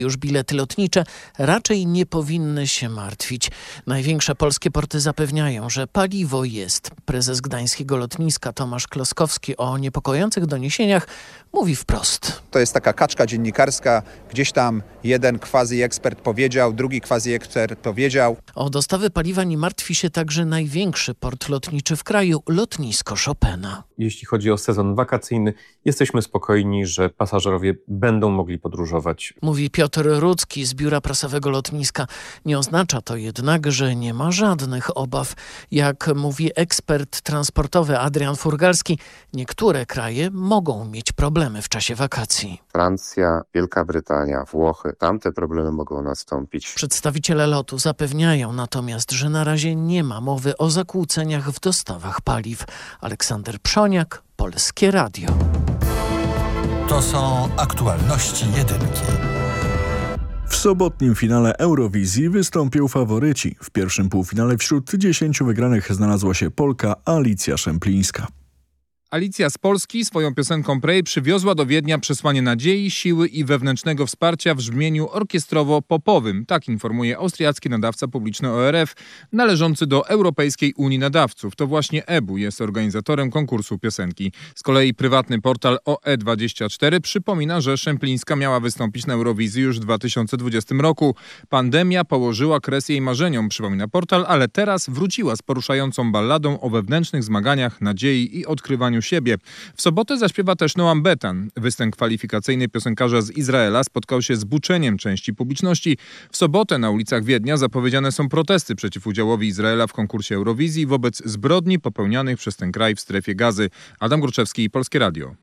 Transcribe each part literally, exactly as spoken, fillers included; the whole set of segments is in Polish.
już bilety lotnicze, raczej nie powinny się martwić. Największe polskie porty zapewniają, że paliwo jest. Prezes gdańskiego lotniska Tomasz Kloskowski o niepokojących doniesieniach mówi wprost. To jest taka kaczka dziennikarska. Gdzieś tam jeden quasi-ekspert powiedział, drugi quasi-ekspert powiedział. O dostawy paliwa nie martwi się także największy port lotniczy w kraju, lotnisko Chopina. Jeśli chodzi o sezon wakacyjny, jesteśmy spokojni, że pasażerowie będą mogli podróżować. Mówi Piotr Rudzki z biura prasowego lotniska. Nie oznacza to jednak, że nie ma żadnych obaw. Jak mówi ekspert transportowy Adrian Furgalski, niektóre kraje mogą mieć problemy w czasie wakacji. Francja, Wielka Brytania, Włochy, tam te problemy mogą nastąpić. Przedstawiciele lotu zapewniają natomiast, że na razie nie ma mowy o zakłóceniach w dostawach paliw. Aleksander Przoniak, Polskie Radio. To są aktualności jedynki. W sobotnim finale Eurowizji wystąpią faworyci. W pierwszym półfinale wśród dziesięciu wygranych znalazła się Polka Alicja Szemplińska. Alicja z Polski swoją piosenką Pray przywiozła do Wiednia przesłanie nadziei, siły i wewnętrznego wsparcia w brzmieniu orkiestrowo-popowym. Tak informuje austriacki nadawca publiczny O R F, należący do Europejskiej Unii Nadawców. To właśnie E B U jest organizatorem konkursu piosenki. Z kolei prywatny portal O E dwadzieścia cztery przypomina, że Szemplińska miała wystąpić na Eurowizji już w dwa tysiące dwudziestym roku. Pandemia położyła kres jej marzeniom, przypomina portal, ale teraz wróciła z poruszającą balladą o wewnętrznych zmaganiach, nadziei i odkrywaniu siebie. W sobotę zaśpiewa też Noam Betan. Występ kwalifikacyjny piosenkarza z Izraela spotkał się z buczeniem części publiczności. W sobotę na ulicach Wiednia zapowiedziane są protesty przeciw udziałowi Izraela w konkursie Eurowizji wobec zbrodni popełnianych przez ten kraj w strefie Gazy. Adam Gruczewski, Polskie Radio.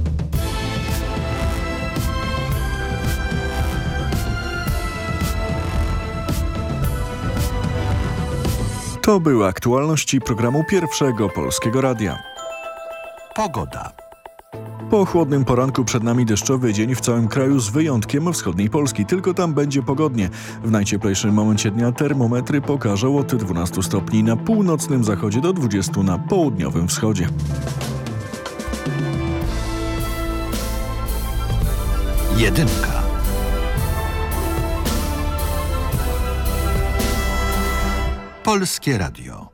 To były aktualności programu Pierwszego Polskiego Radia. Pogoda. Po chłodnym poranku przed nami deszczowy dzień w całym kraju z wyjątkiem wschodniej Polski. Tylko tam będzie pogodnie. W najcieplejszym momencie dnia termometry pokażą od dwunastu stopni na północnym zachodzie do dwudziestu na południowym wschodzie. Jedynka. Polskie Radio.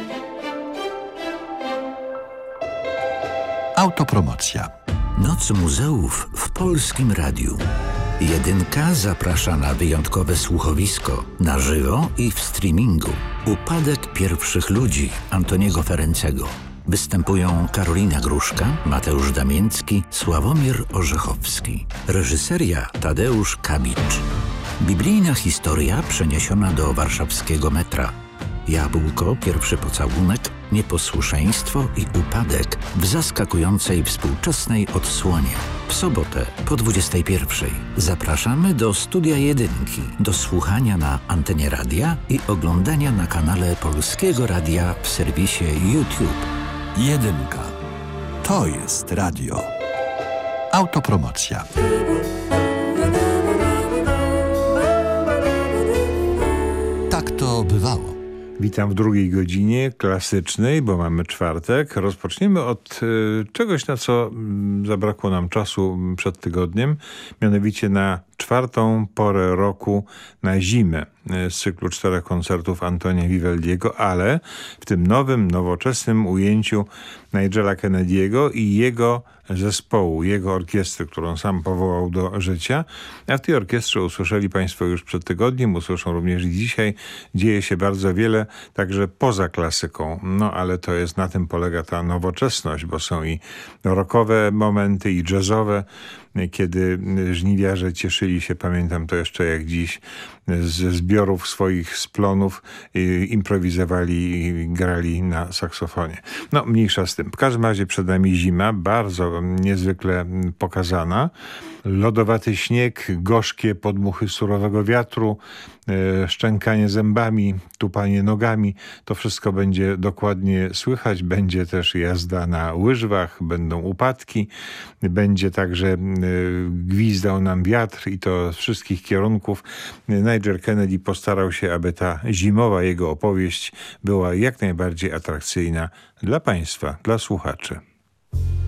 Autopromocja. Noc muzeów w Polskim Radiu. Jedynka zaprasza na wyjątkowe słuchowisko na żywo i w streamingu. Upadek pierwszych ludzi Antoniego Ferencego. Występują Karolina Gruszka, Mateusz Damięcki, Sławomir Orzechowski. Reżyseria Tadeusz Kabicz. Biblijna historia przeniesiona do warszawskiego metra. Jabłko, pierwszy pocałunek, nieposłuszeństwo i upadek w zaskakującej współczesnej odsłonie. W sobotę po dwudziestej pierwszej zapraszamy do Studia Jedynki, do słuchania na antenie radia i oglądania na kanale Polskiego Radia w serwisie YouTube. Jedynka. To jest radio. Autopromocja. Tak to bywało. Witam w drugiej godzinie klasycznej, bo mamy czwartek. Rozpoczniemy od y, czegoś, na co y, zabrakło nam czasu przed tygodniem, mianowicie na czwartą porę roku, na zimę z cyklu czterech koncertów Antonia Vivaldiego, ale w tym nowym, nowoczesnym ujęciu Nigela Kennedy'ego i jego zespołu, jego orkiestry, którą sam powołał do życia. A w tej orkiestrze usłyszeli Państwo już przed tygodniem, usłyszą również i dzisiaj. Dzieje się bardzo wiele, także poza klasyką. No ale to jest, na tym polega ta nowoczesność, bo są i rockowe momenty, i jazzowe, kiedy żniwiarze cieszyli się, pamiętam to jeszcze jak dziś, ze zbiorów swoich splonów, improwizowali i grali na saksofonie. No, mniejsza z tym. W każdym razie przed nami zima, bardzo niezwykle pokazana. Lodowaty śnieg, gorzkie podmuchy surowego wiatru, e, szczękanie zębami, tupanie nogami. To wszystko będzie dokładnie słychać. Będzie też jazda na łyżwach, będą upadki. Będzie także e, gwizdał nam wiatr i to z wszystkich kierunków. Nigel Kennedy postarał się, aby ta zimowa jego opowieść była jak najbardziej atrakcyjna dla Państwa, dla słuchaczy.